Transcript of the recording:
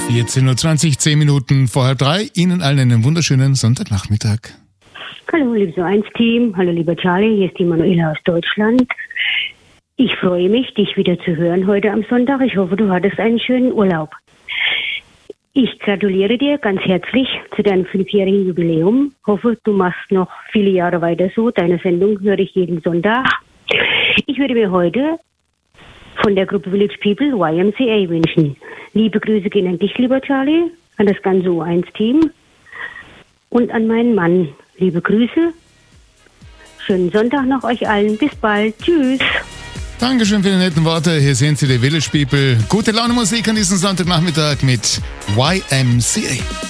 14.20 Uhr, 10 Minuten vor 2:30. Ihnen allen einen wunderschönen Sonntagnachmittag. Hallo, liebes So-1-Team. Hallo, lieber Charlie. Hier ist die Manuela aus Deutschland. Ich freue mich, dich wieder zu hören heute am Sonntag. Ich hoffe, du hattest einen schönen Urlaub. Ich gratuliere dir ganz herzlich zu deinem 5-jährigen Jubiläum. Hoffe, du machst noch viele Jahre weiter so. Deine Sendung höre ich jeden Sonntag. Ich würde mir heute von der Gruppe Village People YMCA wünschen. Liebe Grüße gehen an dich, lieber Charlie, an das ganze O1-Team und an meinen Mann. Liebe Grüße. Schönen Sonntag noch euch allen. Bis bald. Tschüss. Dankeschön für die netten Worte. Hier sehen Sie die Village People. Gute Laune Musik an diesem Sonntagnachmittag mit YMCA.